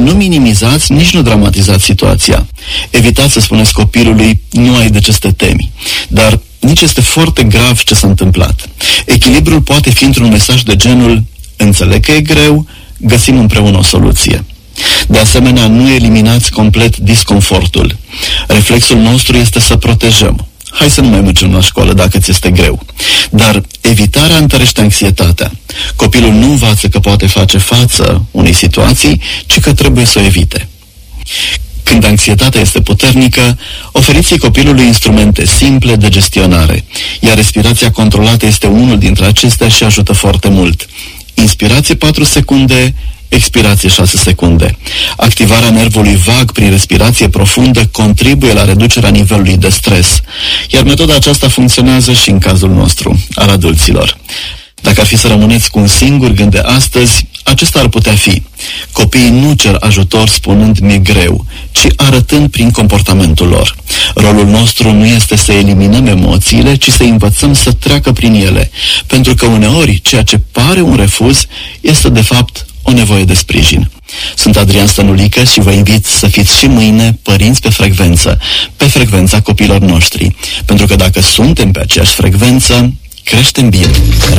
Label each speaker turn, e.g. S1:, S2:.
S1: nu minimizați, nici nu dramatizați situația. Evitați să spuneți copilului, nu ai de ce să te temi. Dar nici este foarte grav ce s-a întâmplat. Echilibrul poate fi într-un mesaj de genul, înțeleg că e greu, găsim împreună o soluție. De asemenea, nu eliminați complet disconfortul. Reflexul nostru este să protejăm. Hai să nu mai mergem la școală dacă ți este greu. Dar evitarea întărește anxietatea. Copilul nu învață că poate face față unei situații, ci că trebuie să o evite. Când anxietatea este puternică, oferiți copilului instrumente simple de gestionare, iar respirația controlată este unul dintre acestea și ajută foarte mult. Inspirație 4 secunde, expirație 6 secunde. Activarea nervului vag prin respirație profundă contribuie la reducerea nivelului de stres, iar metoda aceasta funcționează și în cazul nostru, al adulților. Dacă ar fi să rămâneți cu un singur gând de astăzi, acesta ar putea fi: copiii nu cer ajutor spunând mi-e greu, ci arătând prin comportamentul lor. Rolul nostru nu este să eliminăm emoțiile, ci să învățăm să treacă prin ele, pentru că uneori ceea ce pare un refuz este de fapt o nevoie de sprijin. Sunt Adrian Stănulică și vă invit să fiți și mâine părinți pe frecvența copiilor noștri, pentru că dacă suntem pe aceeași frecvență, creștem bine.